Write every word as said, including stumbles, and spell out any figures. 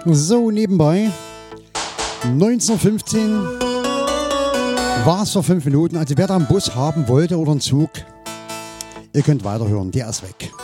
So, nebenbei. neunzehn Uhr fünfzehn war es vor fünf Minuten. Also wer da einen Bus haben wollte oder einen Zug, ihr könnt weiterhören, der ist weg.